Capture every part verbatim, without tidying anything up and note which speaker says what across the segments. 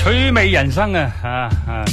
Speaker 1: 趣味人生啊，啊啊！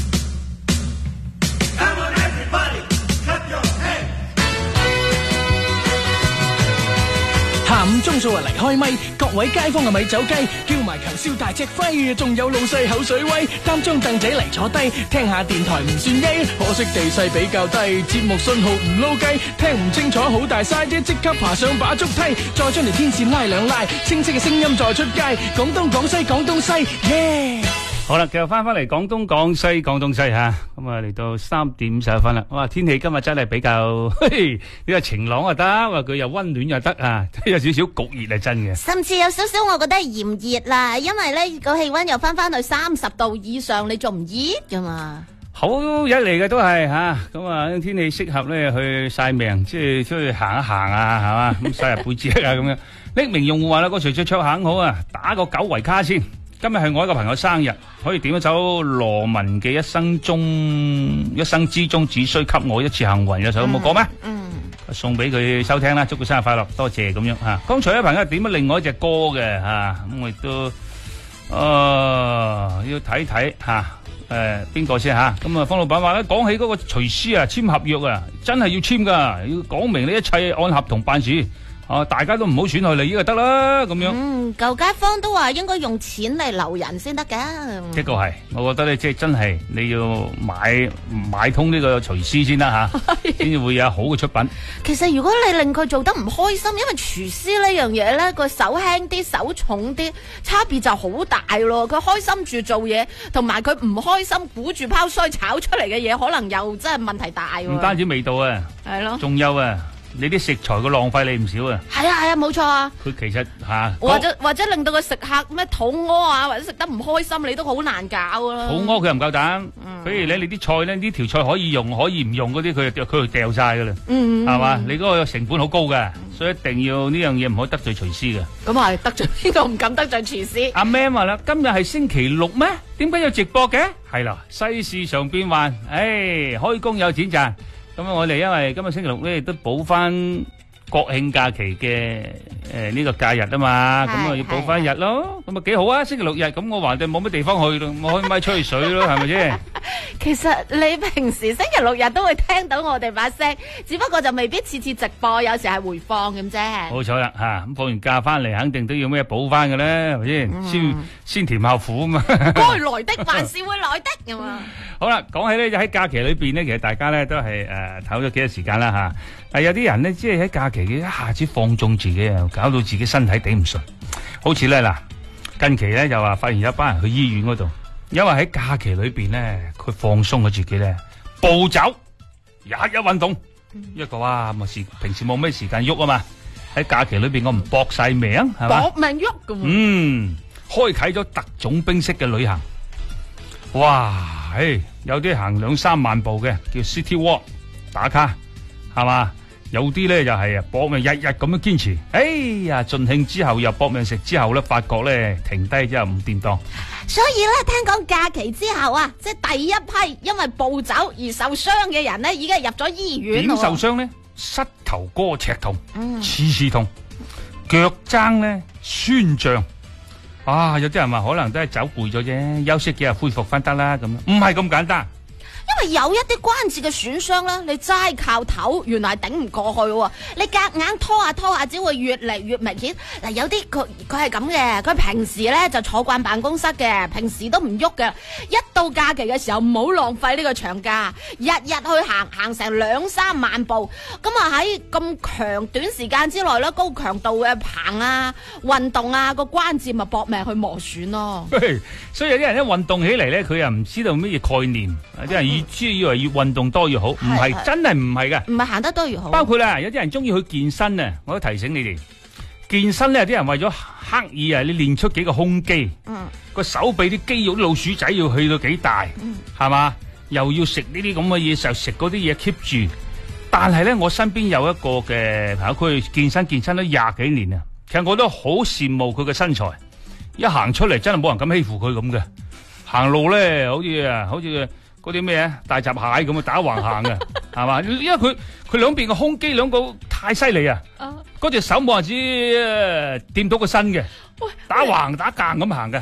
Speaker 2: 下午鐘數啊離開咪，各位街坊啊咪走雞，叫埋強燒大隻輝，仲有老細口水威，擔張凳仔嚟坐低，聽下電台唔算曳，可惜地勢比較低，節目信號唔撈雞，聽唔清楚好大嘥啫，即刻爬上把竹梯，再將條天線拉兩拉，清晰嘅聲音再出街，廣東廣西廣東西，耶！
Speaker 1: 好啦，繼續翻翻嚟廣東廣西廣東西吓，咁啊嚟到三點五十一分啦。哇，天氣今日真係比較，嘿嘿，呢個晴朗又得，話佢又溫暖又得啊，有少少焗熱係真嘅。
Speaker 3: 甚至有少少，我覺得係炎熱啦，因為咧個氣溫又翻翻去三十度以上，你仲唔熱噶嘛？
Speaker 1: 好日嚟嘅都係吓，咁啊天氣適合咧去曬命，即係出去行一行啊，係嘛，咁曬下背脊啊咁樣。匿名用戶話啦，個隨着卓肯好啊，打個九圍卡先。今日係我一個朋友生日，可以點一首羅文嘅一生中一生之中只需給我一次幸運，有首有冇講咩？嗯，送俾佢收聽啦，祝佢生日快樂，多謝咁樣吓。剛才有朋友點咗另外一隻歌嘅吓，咁我亦都誒要睇睇吓，誒邊個先吓？咁啊，方老闆話咧，講起嗰個廚師啊，簽合約啊，真係要簽噶，要講明你一切按合同辦事。哦，大家都唔好損害利益就得啦，咁樣。
Speaker 3: 嗯，舊街坊都話應該用錢嚟留人先得噶。
Speaker 1: 的確係，我覺得咧，即係真係你要買買通呢個廚師先啦吓，先至會有好嘅出品。
Speaker 3: 其實如果你令佢做得唔開心，因為廚師呢樣嘢咧，個手輕啲、手重啲，差別就好大咯。佢開心住做嘢，同埋佢唔開心估住拋衰炒出嚟嘅嘢，可能又真係問題大。
Speaker 1: 唔單止味道啊，係咯，仲有啊。你啲食材個浪費你唔少啊！係
Speaker 3: 啊係啊，冇錯啊！
Speaker 1: 佢其實吓、啊，
Speaker 3: 或者或者令到個食客咩肚屙啊，或者食得唔開心，你都好難搞啦。
Speaker 1: 肚屙佢又唔夠膽，嗯、譬如咧，你啲菜咧，呢條菜可以用可以唔用嗰啲，佢佢就掉晒噶啦，係嘛、嗯？你嗰個成本好高嘅，所以一定要呢樣嘢唔可以得罪廚師嘅。咁啊，得罪邊個唔敢得罪廚師？阿 Mam 話啦，今日係星期六咩？點解有直播嘅？係啦，世事常變幻，唉，開工有錢賺。咁啊！我哋因為今日星期六咧，都補翻國慶假期嘅誒呢個假日啊嘛，咁啊要補翻日咯，咁啊幾好啊！星期六日咁我橫掂冇乜地方去咯，我可以咪吹水咯，係咪先？
Speaker 3: 其實你平時星期六日都會聽到我哋把聲，只不過就未必次次直播，有時係回放咁啫。
Speaker 1: 冇錯啦，吓咁放完假翻嚟，肯定都要咩補翻嘅咧，係咪先？先先甜後苦啊嘛。該
Speaker 3: 來的還是會來的噶嘛。
Speaker 1: 好啦，講起咧就喺假期裏邊咧，其實大家咧都係誒唞咗幾多時間啦吓。但係有啲人咧，即係喺假期嘅一下子放縱自己啊，搞到自己身體頂唔順。好似咧嗱，近期咧就話發現有一班人去醫院嗰度，因為喺假期裏邊咧，佢放鬆咗自己咧，暴走，日日運動，一個哇，咪時平時冇咩時間喐啊嘛，喺假期裏邊我唔搏晒命係嘛，
Speaker 3: 搏命喐噶。
Speaker 1: 嗯，開啟咗特種兵式嘅旅行，哇！誒，有啲行兩三萬步嘅叫 City Walk 打卡，係嘛？有啲咧就係啊搏命日日咁樣堅持。哎呀，盡興之後又搏命食之後咧，發覺咧停低之後唔掂當。
Speaker 3: 所以咧，聽講假期之後啊，即係第一批因為暴走而受傷嘅人咧，已經入咗醫院。
Speaker 1: 點受傷咧？膝頭哥赤痛，刺刺痛，腳踭咧酸脹。啊！有啲人話可能都係走攰咗啫，休息幾日恢復翻得啦咁，唔係咁簡單。
Speaker 3: 因為有一啲關節嘅損傷咧，你齋靠唞，原來係頂唔過去喎。你夾硬拖下拖下，只會越嚟越明顯。嗱，有啲佢佢係咁嘅，佢平時咧就坐慣辦公室嘅，平時都唔喐嘅。一到假期嘅時候，唔好浪費呢個長假，日日去行行成兩三萬步。咁啊喺咁長短時間之內咧，高強度嘅行啊、運動啊，個關節咪搏命去磨損咯。
Speaker 1: 所以有啲人一運動起嚟咧，佢又唔知道乜嘢概念，有啲人以以為越運動多越好，唔係，真係唔係噶，
Speaker 3: 唔係行得多越好。
Speaker 1: 包括啦，有啲人中意去健身啊，我都提醒你哋，健身咧有啲人為咗刻意啊，你練出幾個胸肌，嗯，個手臂啲肌肉啲老鼠仔要去到幾大，嗯，係嘛，又要食呢啲咁嘅嘢，就食嗰啲嘢 keep 住。但係咧，我身邊有一個嘅朋友，佢健身健身咗廿幾年啊，其實我都好羨慕佢嘅身材，一行出嚟真係冇人敢欺負佢咁嘅，行路咧好似啊，好似。嗰啲咩啊大閘蟹咁啊打橫行嘅係嘛？因為佢佢兩邊嘅胸肌兩個太犀利啊！嗰隻手冇人知掂到個身嘅，打橫打橫咁行嘅。
Speaker 3: 等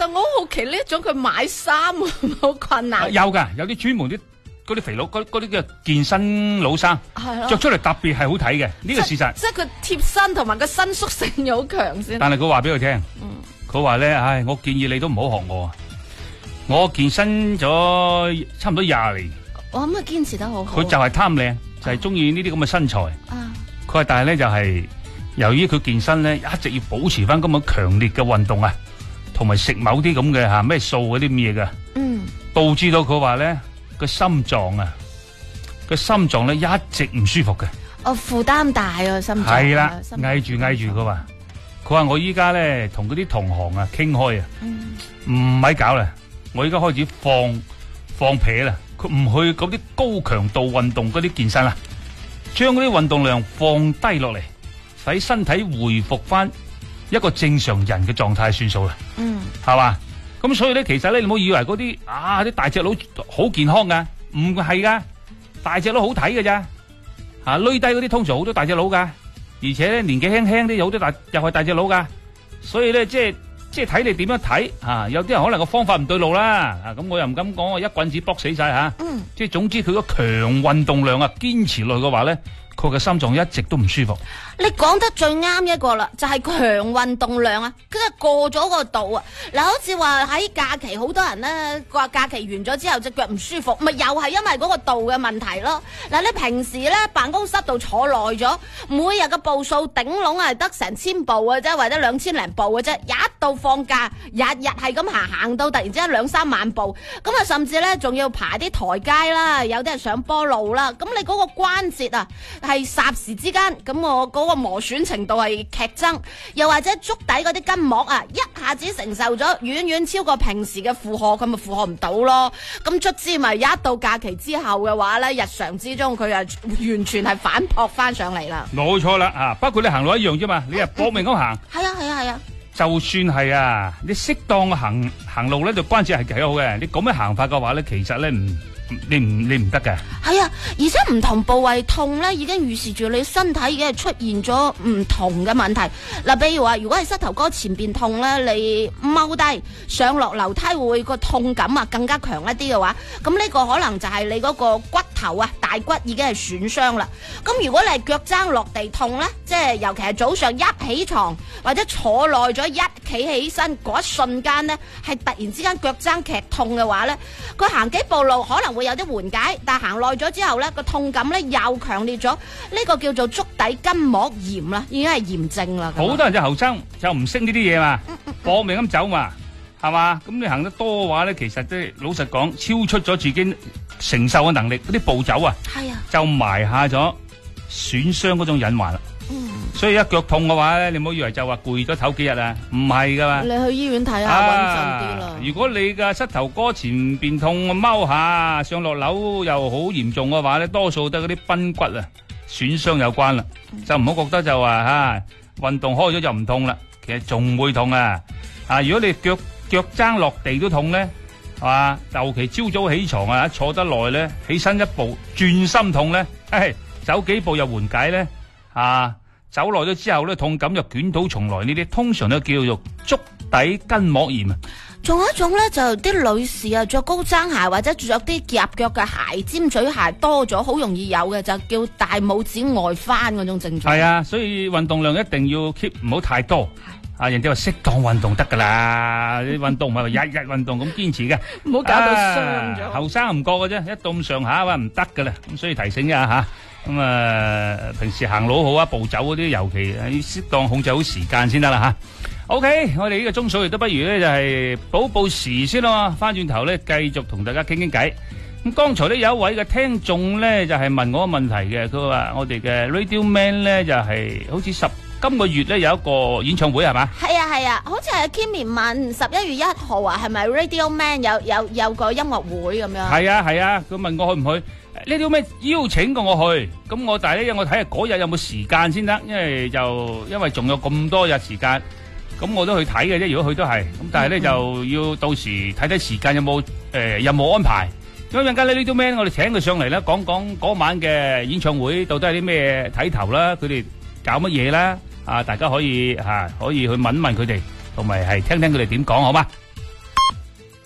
Speaker 3: 但我好好奇呢一種佢買衫好困難。
Speaker 1: 有噶，有啲專門啲嗰啲肥佬，嗰嗰啲叫健身老生，
Speaker 3: 係
Speaker 1: 着出嚟特別係好睇嘅，呢個事實。
Speaker 3: 即係佢貼身同埋個伸縮性又好強先。
Speaker 1: 但係佢話俾佢聽，佢話咧，唉，我建議你都唔好學我啊！我健身咗差唔多廿年，
Speaker 3: 我諗佢堅持得好好。
Speaker 1: 佢就係貪靚，就係中意呢啲咁嘅身材。
Speaker 3: 啊，
Speaker 1: 佢話但係咧就係由於佢健身咧，一直要保持翻咁樣強烈嘅運動啊，同埋食某啲咁嘅吓咩素嗰啲咁嘢噶，
Speaker 3: 嗯，
Speaker 1: 導致到佢話咧個心臟啊，個心臟咧一直唔舒服嘅。
Speaker 3: 哦，負擔大啊，心臟。
Speaker 1: 係啦，
Speaker 3: 心臟
Speaker 1: 翳住翳住佢話，佢話我依家咧同嗰啲同行啊傾開啊，唔咪搞啦，我依家開始放放屁啦，佢唔去嗰啲高強度運動嗰啲健身啦，將嗰啲運動量放低落嚟，使身體回復翻一個正常人嘅狀態算數啦。
Speaker 3: 嗯，
Speaker 1: 係嘛？咁所以咧，其實咧，你唔好以為嗰啲啊啲大隻佬好健康噶，唔係噶，大隻佬好睇噶咋？啊，累低嗰啲通常好多大隻佬噶，而且咧年紀輕輕啲有好多大又係大隻佬噶，所以咧即係即係睇你點樣睇啊！有啲人可能個方法唔對路啦，啊咁我又唔敢講，我一棍子搏死晒吓。嗯，即係總之佢個強運動量啊，堅持落去嘅話咧，佢嘅心臟一直都唔舒服。
Speaker 3: 你講得最啱一個啦，就係強運動量啊，佢係過咗個度啊！嗱，好似話喺假期，好多人咧話假期完咗之後隻腳唔舒服，咪又係因為嗰個度嘅問題咯。嗱，你平時咧辦公室度坐耐咗，每日嘅步數頂籠係得成千步嘅啫，或者兩千零步嘅啫。一到放假，日日係咁行，行到突然之間兩三萬步，咁啊甚至咧仲要爬啲台階啦，有啲係上坡路啦，咁你嗰個關節啊係霎時之間，咁我嗰個磨損程度係劇增，又或者足底嗰啲筋膜啊，一下子承受咗遠遠超過平時嘅負荷，佢咪負荷唔到咯。咁卒之咪一到假期之後嘅話咧，日常之中佢啊完全係反撲翻上嚟啦。
Speaker 1: 冇錯啦，啊，包括你行路一樣啫嘛，你係搏命咁行。
Speaker 3: 係啊係啊係啊，
Speaker 1: 就算係啊，你適當嘅行行路咧，就關節係幾好嘅。你咁樣行法嘅話咧，其實咧唔。你唔你唔得嘅，係
Speaker 3: 啊，而且唔同部位痛咧，已經預示住你身體已經係出現咗唔同嘅問題。嗱，比如話，如果係膝頭哥前邊痛咧，你踎低上落樓梯會個痛感啊更加強一啲嘅話，咁呢個可能就係你嗰個骨頭啊大骨已經係損傷啦。咁如果你係腳踭落地痛咧，即係尤其係早上一起床或者坐耐咗一企起身嗰一瞬間咧，係突然之間腳踭劇痛嘅話咧，佢行幾步路可能會有啲緩解，但行耐咗之後咧，個痛感咧又強烈咗，呢個叫做足底筋膜炎啦，已經係炎症啦。
Speaker 1: 好多人就後生就唔識呢啲嘢嘛，搏命咁走嘛，係嘛？咁你行得多嘅話咧，其實即係老實講，超出咗自己承受嘅能力，嗰啲步走啊，係啊，就埋下咗損傷嗰種隱患啦。嗯，所以一腳痛嘅話咧，你唔好以為就話攰咗唞幾日啊，唔係噶嘛。你去醫院睇下穩陣啲啦。如果你嘅膝頭哥前邊痛，踎下上落樓又好嚴重嘅話咧，多數都係嗰啲髕骨啊損傷有關啦。嗯、就唔好覺得就話吓運動開咗就唔痛啦，其實仲會痛啊。啊，如果你腳腳踭落地都痛咧，係嘛？尤其朝早起床啊，坐得耐咧，起身一步轉心痛咧，嘿，走幾步又緩解咧，啊！走耐咗之後咧，痛感又捲土重來，呢啲通常都叫做足底筋膜炎啊。仲有一種咧，就啲女士啊，着高踭鞋或者着啲夾腳嘅鞋、尖嘴鞋多咗，好容易有嘅，就叫大拇指外翻嗰種症狀。係啊，所以運動量一定要 keep 唔好太多。啊，人哋話適當運動得噶啦，啲運動唔係話日日運動咁堅持嘅，唔好搞到傷咗。後生唔覺嘅啫，一到咁上下話唔得噶啦，咁所以提醒一下吓。咁啊、呃，平時行路好啊，步走嗰啲，尤其要適當控制好時間先得啦吓。OK， 我哋呢個鐘數亦都不如咧，就係補補時先啦。翻轉頭咧，繼續同大家傾傾偈。咁剛才咧有一位嘅聽眾咧，就係、是、問我個問題嘅，佢話我哋嘅 Radio Man 咧就係、是、好似十今個月咧有一個演唱會係嘛？係啊係啊，好似係 Kimmy 問十一月一號啊，係咪 Radio Man 有有有個音樂會咁樣？係啊係啊，佢問我去唔去？呢啲咩邀請過我去，咁我但係咧，我睇下嗰日有冇時間先得，因為就因為仲有咁多日時間，咁我都去睇嘅啫。如果去都係，咁但係咧、嗯、就要到時睇睇時間有冇誒、呃、有冇安排。咁陣間呢呢啲咩，我哋請佢上嚟咧，講講嗰晚嘅演唱會到底係啲咩睇頭啦，佢哋搞乜嘢啦，啊大家可以吓、啊、可以去問問佢哋，同埋係聽聽佢哋點講，好嗎？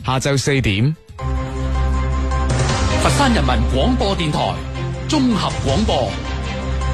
Speaker 4: 下晝四點。
Speaker 5: 佛山人民廣播電台綜合廣播。